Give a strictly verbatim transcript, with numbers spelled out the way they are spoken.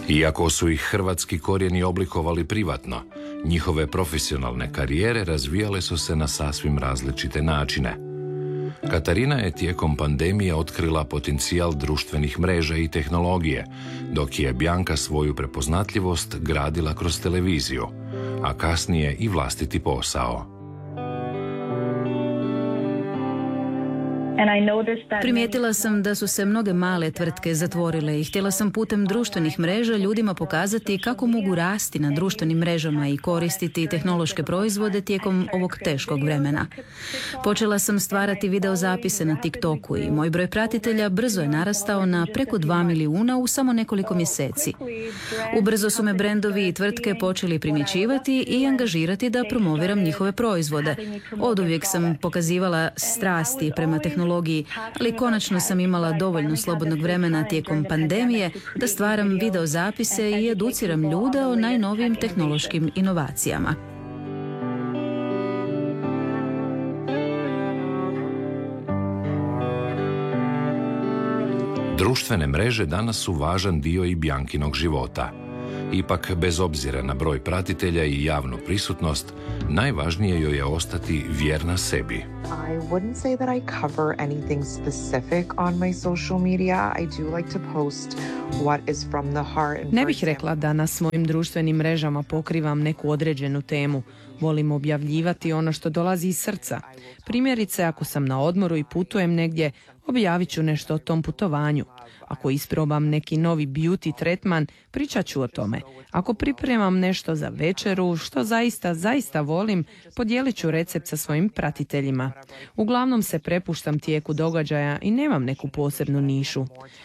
Iako su ih hrvatski korijeni oblikovali privatno, njihove profesionalne karijere razvijale su se na sasvim različite načine. Katarina je tijekom pandemije otkrila potencijal društvenih mreža i tehnologije, dok je Bjanka svoju prepoznatljivost gradila kroz televiziju, a kasnije i vlastiti posao. Primijetila sam da su se mnoge male tvrtke zatvorile i htjela sam putem društvenih mreža ljudima pokazati kako mogu rasti na društvenim mrežama i koristiti tehnološke proizvode tijekom ovog teškog vremena. Počela sam stvarati videozapise na TikToku i moj broj pratitelja brzo je narastao na preko dva milijuna u samo nekoliko mjeseci. Ubrzo su me brendovi i tvrtke počeli primjećivati i angažirati da promoviram njihove proizvode. Oduvijek sam pokazivala strasti prema tehnologiji, ali konačno sam imala dovoljno slobodnog vremena tijekom pandemije da stvaram videozapise i educiram ljude o najnovijim tehnološkim inovacijama. Društvene mreže danas su važan dio i Bjankinog života. Ipak, bez obzira na broj pratitelja i javnu prisutnost, najvažnije joj je ostati vjerna sebi. I wouldn't say that I cover anything specific on my social media. I do like to post what is from the heart. Ne bih rekla da na svojim društvenim mrežama pokrivam neku određenu temu. Volim objavljivati ono što dolazi iz srca. Primjerice, ako sam na odmoru i putujem negdje, objavit ću nešto o tom putovanju. Ako isprobam neki novi beauty tretman, pričat ću o tome. Ako pripremam nešto za večeru, što zaista, zaista volim, podijelit ću recept sa svojim pratiteljima. Uglavnom se prepuštam tijeku događaja i nemam neku posebnu nišu.